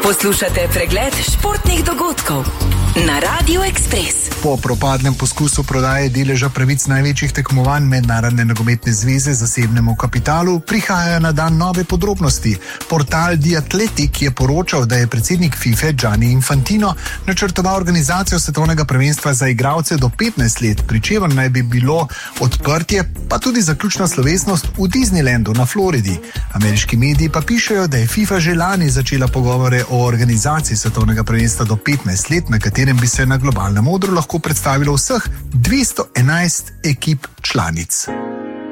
Poslušate pregled športnih dogodkov na Radio Express. Po propadnem poskusu prodaje deleža pravic največjih tekmovanj Mednarodne nogometne zveze zasebnemu kapitalu prihajajo na dan nove podrobnosti. Portal The Athletic je poročal, da je predsednik FIFA Gianni Infantino načrtoval organizacijo svetovnega prvenstva za igralce do 15 let, pri čemer naj bi bilo odprtje, pa tudi zaključna slovesnost v Disneylandu na Floridi. Ameriški mediji pa pišejo, da je FIFA že lani začela pogovore o organizaciji svetovnega prvenstva do 15 let, na katerem bi se na globalnem odru lahko predstavilo vseh 211 ekip članic.